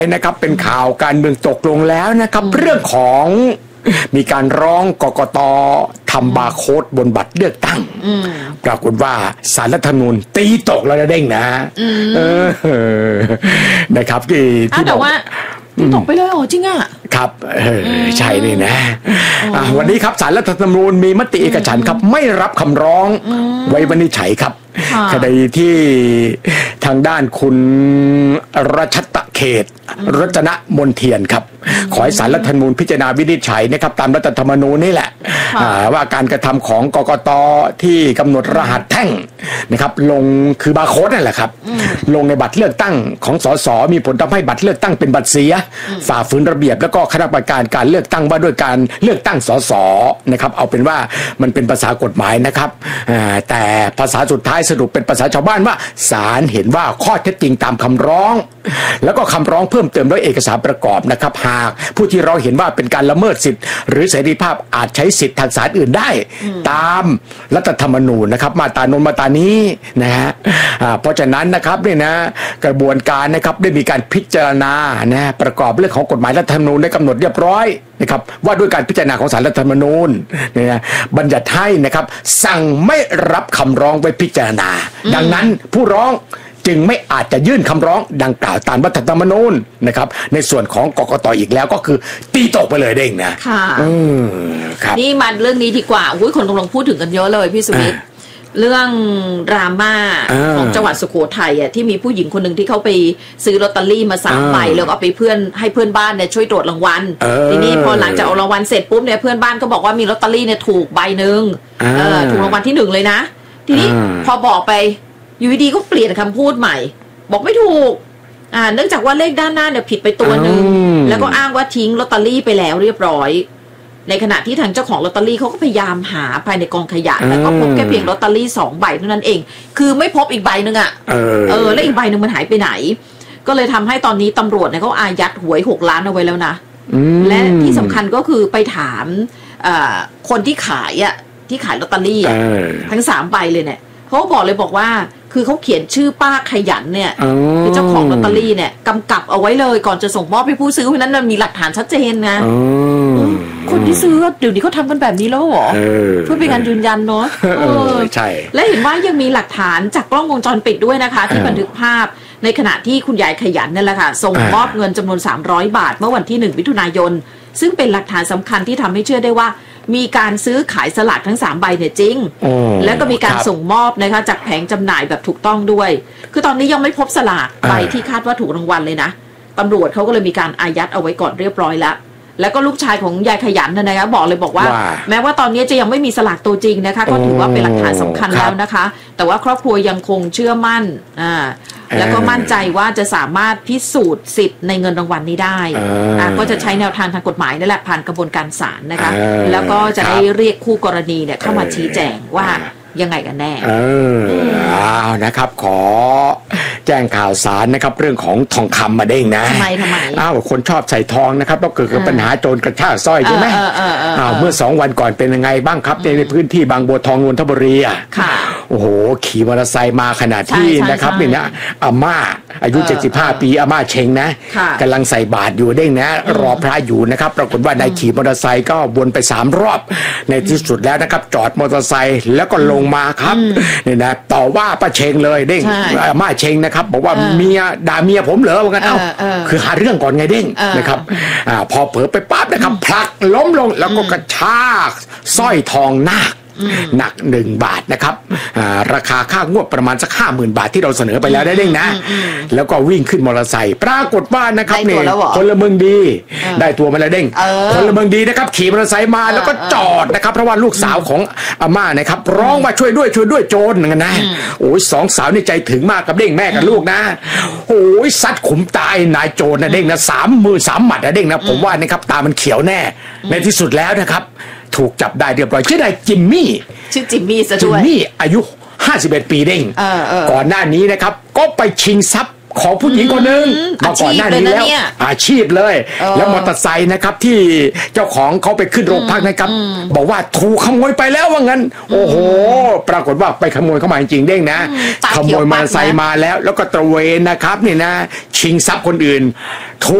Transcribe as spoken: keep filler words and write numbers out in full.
นะครับเป็นข่าวการเมืองตกลงแล้วนะครับเรื่องของมีการร้องกกต.ทำบาร์โค้ดบนบัตรเลือกตั้งปรากฏว่าศาลรัฐธรรมนูญตีตกแล้วนะเด้งนะนะครับที่ที่บอกว่าตกไปเลยโอ้จริงอ่ะครับเออใช่เลยนะวันนี้ครับศาลรัฐธรรมนูญมีมติเอกฉันท์ครับไม่รับคำร้องไว้วินิจฉัยครับคดีที่ทางด้านคุณรัชตะเขตรัตนมนเทียนครับขอให้ศาลรัฐธรรมนูญพิจารณาวินิจฉัยนะครับตามรัฐธรรมนูญนี่แหละว่าการกระทำของกกต.ที่กำหนดรหัสแท่งนะครับลงคือบาร์โค้ดนั่นแหละครับลงในบัตรเลือกตั้งของสสมีผลทำให้บัตรเลือกตั้งเป็นบัตรเสียฝ่าฝืนระเบียบแล้วก็คณะกรรมการการเลือกตั้งว่าด้วยการเลือกตั้งสสนะครับเอาเป็นว่ามันเป็นภาษากฎหมายนะครับแต่ภาษาสุดท้ายสรุปเป็นภาษาชาวบ้านว่าศาลเห็นว่าข้อเท็จจริงตามคำร้องแล้วก็คำร้องเพิ่มเติมด้วยเอกสารประกอบนะครับหากผู้ที่ร้องเห็นว่าเป็นการละเมิดสิทธิ์หรือเสรีภาพอาจใช้สิทธิ์ทางศาลอื่นได้ตามรัฐธรรมนูญนะครับมาตราโน้นมาตรานี้นะฮะเพราะฉะนั้นนะครับเนี่ยนะกระบวนการนะครับได้มีการพิจารณานะประกอบเรื่องของกฎหมายรัฐธรรมนูญได้กำหนดเรียบร้อยนะครับว่าด้วยการพิจารณาของศาลรัฐธรรมนูญเนี่ยบัญญัติให้นะครับสั่งไม่รับคำร้องไว้พิจารณาดังนั้นผู้ร้องจึงไม่อาจจะยื่นคำร้องดังกล่าวตามรัฐธรรมนูญนะครับในส่วนของกกต.อีกแล้วก็คือตีตกไปเลยเด้งนะค่ะอืมครับนี่มันเรื่องนี้ดีกว่าอุ้ยคนกำลังพูดถึงกันเยอะเลยพี่สุวิทย์เรื่องดราม่าของจังหวัดสุโขทัยอ่ะที่มีผู้หญิงคนหนึ่งที่เขาไปซื้อลอตเตอรี่มาสามใบแล้วก็เอาไปเพื่อนให้เพื่อนบ้านเนี่ยช่วยตรวจรางวัลทีนี้พอหลังจากเอารางวัลเสร็จปุ๊บเนี่ยเพื่อนบ้านก็บอกว่ามีลอตเตอรี่เนี่ยถูกใบหนึ่งถูกรางวัลที่หนึ่งเลยนะทีนี้พอบอกไปอยู่ดีก็เปลี่ยนคำพูดใหม่บอกไม่ถูกอ่าเนื่องจากว่าเลขด้านหน้าเนี่ยผิดไปตัวหนึ่งแล้วก็อ้างว่าทิ้งลอตเตอรี่ไปแล้วเรียบร้อยในขณะที่ทางเจ้าของลอตเตอรี่เขาก็พยายามหาภายในกองขยะแต่ก็พบแค่เพียงลอตเตอรี่สองใบเท่านั้นเองคือไม่พบอีกใบหนึ่งอ่ะเออเออแล้วอีกใบหนึ่งมันหายไปไหนก็เลยทำให้ตอนนี้ตำรวจเนี่ยเขาอายัดหวยหกล้านเอาไว้แล้วนะและที่สำคัญก็คือไปถามคนที่ขายอ่ะที่ขายลอตเตอรี่อ่ะทั้งสามใบเลยเนี่ยเขาบอกเลยบอกว่าคือเขาเขียนชื่อป้าขยันเนี่ยคือเจ้าของลอตเตอรี่เนี่ยกำกับเอาไว้เลยก่อนจะส่งมอบให้ผู้ซื้อเพราะนั้นมันมีหลักฐานชัดเจนนะคนที่ซื้อเดี๋ยวนี้เขาทำกันแบบนี้แล้วเหรอเพื่อเป็นการยืนยันเนาะใช่และเห็นว่ายังมีหลักฐานจากกล้องวงจรปิดด้วยนะคะที่บันทึกภาพในขณะที่คุณยายขยันนั่นแหละค่ะส่งมอบเงินจำนวนสามร้อยบาทเมื่อวันที่หนึ่งมิถุนายนซึ่งเป็นหลักฐานสำคัญที่ทำให้เชื่อได้ว่ามีการซื้อขายสลากทั้งสามใบเนี่ยจริงแล้วก็มีการส่งมอบนะคะจากแผงจำหน่ายแบบถูกต้องด้วยคือตอนนี้ยังไม่พบสลากใบที่คาดว่าถูกรางวัลเลยนะตำรวจเขาก็เลยมีการอายัดเอาไว้ก่อนเรียบร้อยแล้วแล้วก็ลูกชายของยายขยันนะคะบอกเลยบอกว่าแม้ว่าตอนนี้จะยังไม่มีสลากตัวจริงนะคะก็ถือว่าเป็นหลักฐานสำคัญแล้วนะคะแต่ว่าครอบครัวยังคงเชื่อมั่นอ่าแล้วก็มั่นใจว่าจะสามารถพิสูจน์สิทธิ์ในเงินรางวัลนี้ได้อ่าก็จะใช้แนวทางทางกฎหมายนั่นแหละผ่านกระบวนการศาลนะคะแล้วก็จะได้เรียกคู่กรณีเนี่ยเข้ามาชี้แจงว่ายังไงกันแน่เอออ้าวนะครับขอแจ้งข่าวสารนะครับเรื่องของทองคำมาเด้งนะทำไมทำไมอ้าวคนชอบใส่ทองนะครับต้องเกิดปัญหาโจรกระชากสร้อยใช่ไหมอ้าวเมื่อสองวันก่อนเป็นยังไงบ้างครับในพื้นที่บางบัวทองนนทบุรีอ่ะโอ้โหขี่มอเตอร์ไซค์มาขนาดที่นะครับเนี่ยนะอาม่าอายุเจ็ดสิบห้าปีอาม่าเชงนะกำลังใส่บาตรอยู่เด้งนะรอพระอยู่นะครับปรากฏว่านายขี่มอเตอร์ไซค์ก็วนไปสามรอบในที่สุดแล้วนะครับจอดมอเตอร์ไซค์แล้วก็ลงมาครับเนี่ยนะต่อว่าป้าเชงเลยเด้งอาม่าเชงนะครับบอกว่าเมียด่าเมียผมเหรอว่างั้นเอ้าคือหาเรื่องก่อนไงเด้งนะครับอ่าพอเผลอไปปั๊บนะครับผลักล้มลงแล้วก็กระชากสร้อยทองนาคหนักหนึ่งบาทนะครับราคาค่างวดประมาณสักห้าหมื่นบาทที่เราเสนอไปแล้วได้เด้งนะแล้วก็วิ่งขึ้นมอเตอร์ไซค์ปรากฏว่านะครับเนี่ยพลเมืองดีได้ตัวมาแล้วเด้งพลเมืองดีนะครับขี่มอเตอร์ไซค์มาแล้วก็จอดนะครับเพราะว่าลูกสาวของอาม่านะครับร้องว่าช่วยด้วยช่วยด้วยโจรกันนะโอ้ยสองสาวนี่ใจถึงมากกับเด้งแม่กับลูกนะโอ้ยซัดขุมตายนายโจรนะเด้งนะสามมือสามหมัดนะเด้งนะผมว่านะครับตามันเขียวแน่ในที่สุดแล้วนะครับถูกจับได้เรียบร้อยชื่อนายจิมมี่ชื่อจิมมี่ซะด้วยจิมมี่อายุห้าสิบเอ็ดปีเด้งก่อนหน้านี้นะครับก็ไปชิงทรัพย์ของผู้หญิงคนหนึ่งมาก่อนหน้านี้แล้วอาชีพเลยแล้วมอเตอร์ไซค์นะครับที่เจ้าของเขาไปขึ้นโรงพักนะครับบอกว่าถูกขโมยไปแล้วว่างั้นโอ้โหปรากฏว่าไปขโมยเข้ามาจริงๆเด้งนะขโมยมอเตอร์ไซค์มาแล้วแล้วก็ตระเวนนะครับนี่นะชิงทรัพย์คนอื่น